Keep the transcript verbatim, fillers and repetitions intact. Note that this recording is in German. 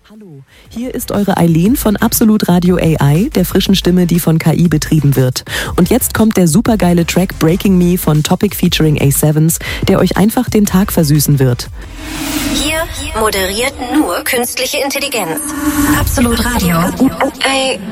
Hallo, hier ist eure Eileen von Absolut Radio A I, der frischen Stimme, die von K I betrieben wird. Und jetzt kommt der supergeile Track Breaking Me von Topic featuring A Sevens, der euch einfach den Tag versüßen wird. Hier moderiert nur künstliche Intelligenz. Absolut Radio. A